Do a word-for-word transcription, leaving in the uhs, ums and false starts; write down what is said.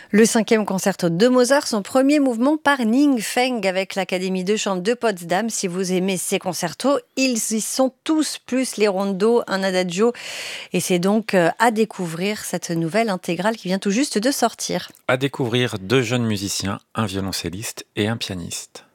Le cinquième concerto de Mozart, son premier mouvement par Ning Feng avec l'Académie de chant de Potsdam. Si vous aimez ces concertos, ils y sont tous, plus les rondos, un adagio. Et c'est donc euh, à découvrir cette nouvelle intégrale qui vient tout juste de sortir. À découvrir deux jeunes musiciens, un violoncelliste et un pianiste.